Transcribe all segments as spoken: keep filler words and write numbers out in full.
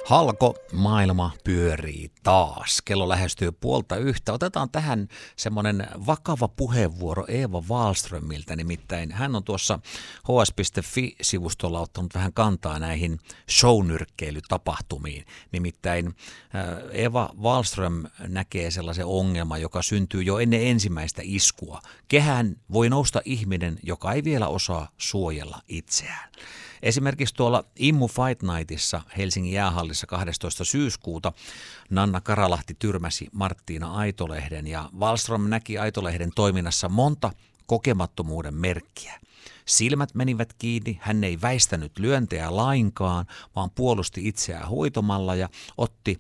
Halko maailma pyörii taas. Kello lähestyy puolta yhtä. Otetaan tähän semmoinen vakava puheenvuoro Eeva Wahlströmiltä, nimittäin hän on tuossa h s piste f i-sivustolla ottanut vähän kantaa näihin shownyrkkeilytapahtumiin. Nimittäin Eeva Wahlström näkee sellaisen ongelman, joka syntyy jo ennen ensimmäistä iskua. Kehään voi nousta ihminen, joka ei vielä osaa suojella itseään. Esimerkiksi tuolla Immu Fight Nightissa Helsingin jäähallissa kahdestoista syyskuuta Nanna Karalahti tyrmäsi Marttiina Aitolehden ja Wahlström näki Aitolehden toiminnassa monta kokemattomuuden merkkiä. Silmät menivät kiinni, hän ei väistänyt lyöntejä lainkaan, vaan puolusti itseään hoitomalla ja otti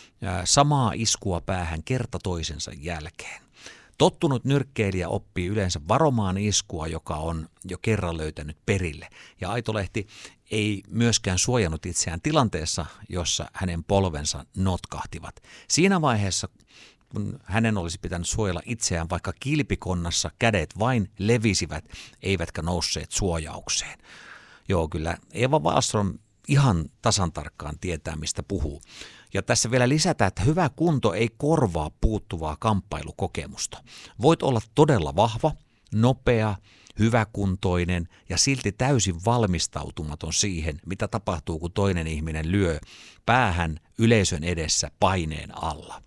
samaa iskua päähän kerta toisensa jälkeen. Tottunut nyrkkeilijä oppii yleensä varomaan iskua, joka on jo kerran löytänyt perille. Ja Aitolehti ei myöskään suojannut itseään tilanteessa, jossa hänen polvensa notkahtivat. Siinä vaiheessa, kun hänen olisi pitänyt suojella itseään, vaikka kilpikonnassa kädet vain levisivät, eivätkä nousseet suojaukseen. Joo, kyllä Eeva Wahlström ihan tasan tarkkaan tietää, mistä puhuu. Ja tässä vielä lisätään, että hyvä kunto ei korvaa puuttuvaa kamppailukokemusta. Voit olla todella vahva, nopea, hyväkuntoinen ja silti täysin valmistautumaton siihen, mitä tapahtuu, kun toinen ihminen lyö päähän yleisön edessä paineen alla.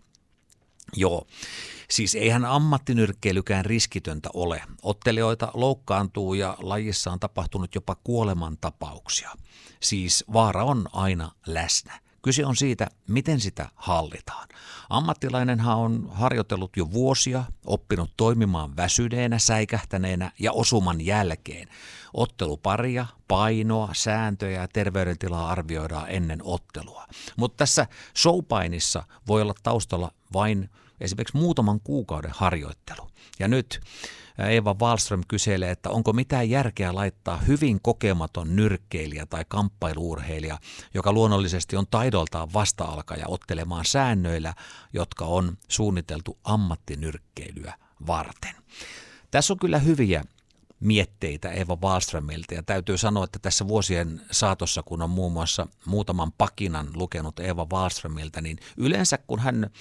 Joo, siis eihän ammattinyrkkeilykään riskitöntä ole. Ottelijoita loukkaantuu ja lajissa on tapahtunut jopa kuolemantapauksia. Siis vaara on aina läsnä. Kyse on siitä, miten sitä hallitaan. Ammattilainenhan on harjoitellut jo vuosia, oppinut toimimaan väsyneenä, säikähtäneenä ja osuman jälkeen. Otteluparia, painoa, sääntöjä ja terveydentilaa arvioidaan ennen ottelua. Mutta tässä showpainissa voi olla taustalla vain esimerkiksi muutaman kuukauden harjoittelu. Ja nyt Eeva Wahlström kyselee, että onko mitään järkeä laittaa hyvin kokematon nyrkkeilijä tai kamppailuurheilija, joka luonnollisesti on taidoltaan vasta-alkaja ottelemaan säännöillä, jotka on suunniteltu ammattinyrkkeilyä varten. Tässä on kyllä hyviä mietteitä Eeva Wahlströmiltä ja täytyy sanoa, että tässä vuosien saatossa, kun on muun muassa muutaman pakinan lukenut Eeva Wahlströmiltä, niin yleensä kun hän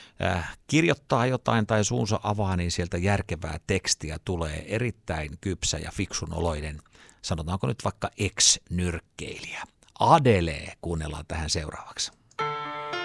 kirjoittaa jotain tai suunsa avaa, niin sieltä järkevää tekstiä tulee erittäin kypsä ja fiksun oloinen, sanotaanko nyt vaikka ex-nyrkkeilijä. Adele kuunnellaan tähän seuraavaksi.